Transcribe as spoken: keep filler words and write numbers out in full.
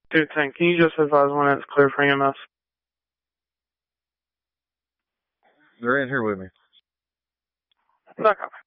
Dude, thing. Can you just advise when it's clear for E M S? They're in here with me. No copy.